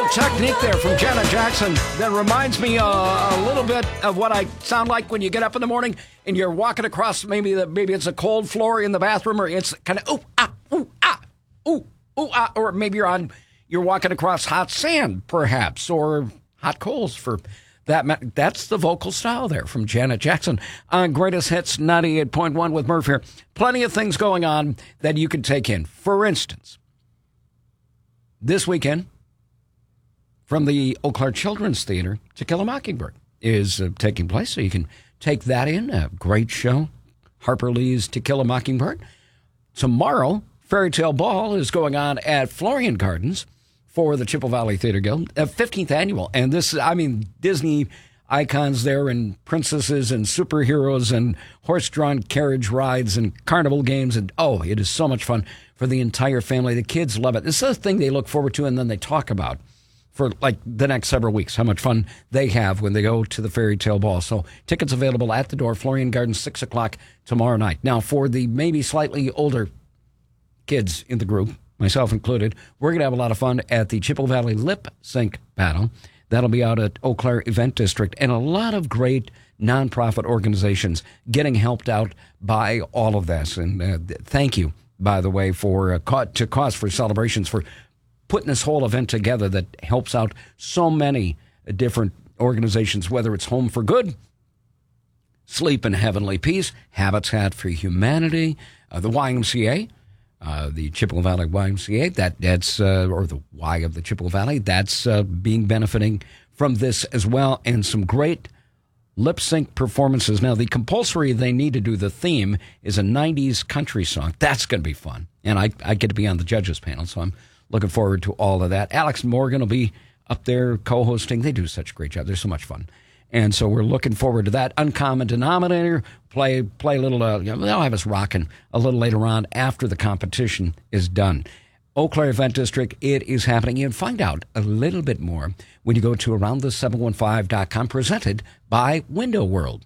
technique there from Janet Jackson that reminds me a little bit of what I sound like when you get up in the morning and you're walking across maybe it's a cold floor in the bathroom, or it's kind of ooh ah ooh ah ooh ooh ah, or maybe you're walking across hot sand perhaps, or hot coals for that. That's the vocal style there from Janet Jackson on Greatest Hits 98.1 with Murph here. Plenty of things going on that you can take in. For instance, this weekend, from the Eau Claire Children's Theater, To Kill a Mockingbird is taking place, so you can take that in. A great show, Harper Lee's To Kill a Mockingbird. Tomorrow, Fairy Tale Ball is going on at Florian Gardens for the Chippewa Valley Theater Guild, 15th annual. And this, Disney icons there, and princesses and superheroes and horse-drawn carriage rides and carnival games. And, it is so much fun for the entire family. The kids love it. This is a thing they look forward to, and then they talk about for like the next several weeks, how much fun they have when they go to the Fairy Tale Ball. So tickets available at the door, Florian Gardens, 6 o'clock tomorrow night. Now, for the maybe slightly older kids in the group, myself included, we're going to have a lot of fun at the Chippewa Valley Lip Sync Battle. That'll be out at Eau Claire Event District, and a lot of great nonprofit organizations getting helped out by all of this. And thank you, by the way, for to Cause for Celebrations for putting this whole event together that helps out so many different organizations, whether it's Home for Good, Sleep in Heavenly Peace, Habitat for Humanity, the YMCA, the Chippewa Valley YMCA, that's or the Y of the Chippewa Valley, that's benefiting from this as well, and some great lip sync performances. Now, the compulsory they need to do, the theme is a 90s country song. That's going to be fun, and I get to be on the judges panel, so I'm looking forward to all of that. Alex Morgan will be up there co-hosting. They do such a great job. They're so much fun. And so we're looking forward to that. Uncommon Denominator, play a little, they'll have us rocking a little later on after the competition is done. Eau Claire Event District, it is happening. You can find out a little bit more when you go to aroundthe715.com, presented by Window World.